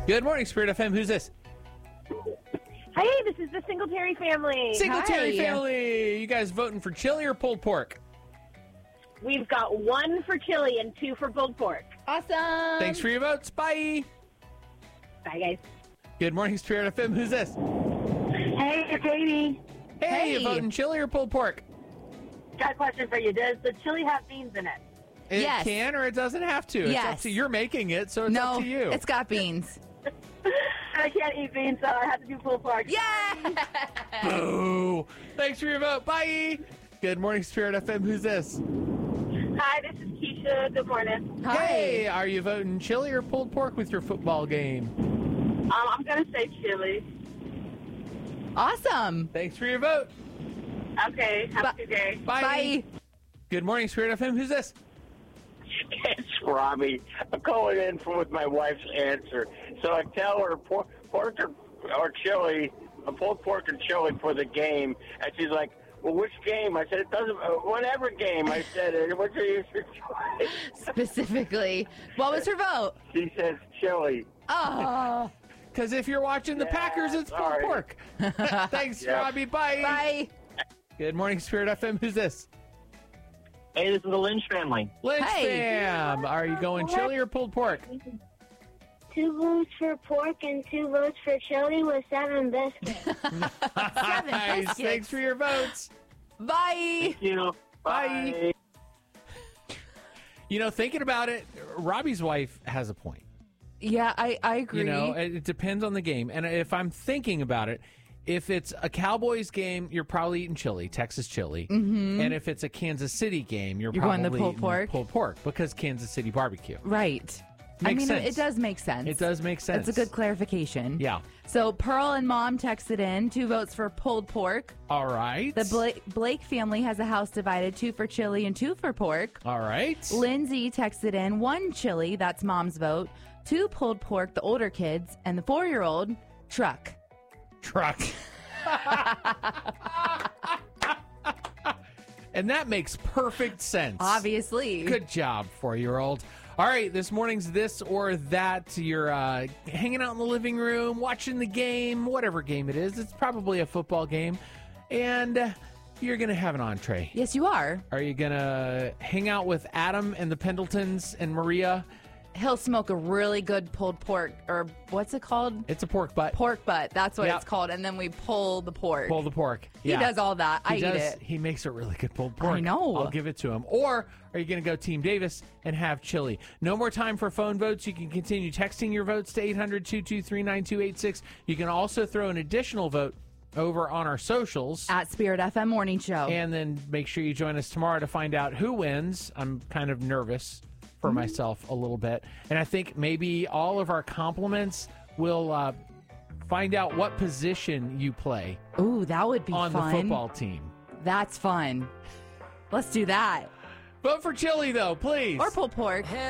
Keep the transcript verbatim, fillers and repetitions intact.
Good morning, Spirit F M. Who's this? Hey, this is the Singletary family. Singletary Hi. family. You guys voting for chili or pulled pork? We've got one for chili and two for pulled pork. Awesome. Thanks for your votes. Bye. Bye, guys. Good morning, Spirit F M. Who's this? Hey, it's Katie. Hey, Hey. you voting chili or pulled pork? Got a question for you. Does the chili have beans in it? It Yes. can or it doesn't have to. It's up Yes. to you're making it, so it's no, up to you. it's got beans. I can't eat beans, so I have to do pulled pork. Yeah. Boo. Thanks for your vote. Bye. Good morning, Spirit F M. Who's this? Hi, this is Keisha. Good morning. Hi. Hey, are you voting chili or pulled pork with your football game? Um, I'm going to say chili. Awesome. Thanks for your vote. Okay, have Bye. a good day. Bye. Bye. Good morning, Spirit F M. Who's this? It's Robbie. I'm calling in for with my wife's answer. So I tell her pork, pork or, or chili, a pulled pork and chili for the game, and she's like, "Well, which game?" I said, "It doesn't. Uh, whatever game." I said, "And what's your choice?" Specifically. What was her vote? She says chili. Oh. Because if you're watching the Yeah, Packers, it's pulled sorry. pork. Thanks, Yep. Robbie. Bye. Bye. Good morning, Spirit F M. Who's this? Hey, this is the Lynch family. Lynch Hey. fam. Are you going chili or pulled pork? Two votes for pork and two votes for chili with seven biscuits. Seven Nice. biscuits. Thanks for your votes. Bye. Thank you. Bye. You know, thinking about it, Robbie's wife has a point. Yeah, I, I agree. You know, it, it depends on the game. And if I'm thinking about it, if it's a Cowboys game, you're probably eating chili, Texas chili. Mm-hmm. And if it's a Kansas City game, you're, You're probably going the pulled eating pork? pulled pork because Kansas City barbecue. Right. I Makes mean, sense. It, it does make sense. It does make sense. That's a good clarification. Yeah. So Pearl and Mom texted in two votes for pulled pork. All right. The Blake, Blake family has a house divided, two for chili and two for pork. All right. Lindsay texted in one chili, that's Mom's vote, two pulled pork, the older kids, and the four-year-old, truck. Truck. And that makes perfect sense. Obviously. Good job, four-year-old. All right, this morning's this or that. You're uh, hanging out in the living room, watching the game, whatever game it is. It's probably a football game. And uh, you're going to have an entree. Yes, you are. Are you going to hang out with Adam and the Pendletons and Maria? He'll smoke a really good pulled pork, or what's it called? It's a pork butt. Pork butt. That's what Yep. it's called. And then we pull the pork. Pull the pork. He Yeah. does all that. He I does. eat it. He makes a really good pulled pork. I know. I'll give it to him. Or are you going to go Team Davis and have chili? No more time for phone votes. You can continue texting your votes to eight hundred, two two three, nine two eight six. You can also throw an additional vote over on our socials. At Spirit F M Morning Show. And then make sure you join us tomorrow to find out who wins. I'm kind of nervous for myself a little bit. And I think maybe all of our compliments will uh, find out what position you play Ooh, that would be on fun. the football team. That's fun. Let's do that. Vote for chili, though, please. Or pulled pork.